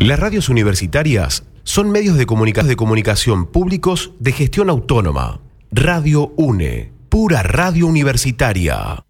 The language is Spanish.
Las radios universitarias son medios de comunicación públicos de gestión autónoma. Radio UNE, pura radio universitaria.